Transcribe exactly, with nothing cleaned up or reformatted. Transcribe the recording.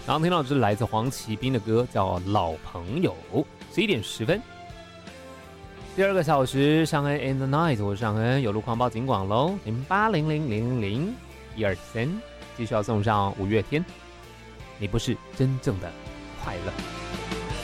刚刚听到的是来自黄奇斌的歌，叫《老朋友》，十一点十分。第二个小时，尚恩 in the night， 我是尚恩，有路狂暴警广喽，零八零零零零一二三，继续要送上五月天，你不是真正的快乐。